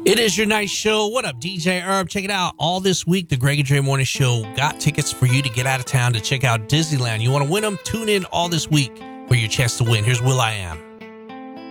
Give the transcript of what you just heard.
It is your night show. What up, DJ Herb? Check it out. All this week, the Greg and Dre Morning Show got tickets for you to get out of town to check out Disneyland. You want to win them? Tune in all this week for your chance to win. Here's Will I Am.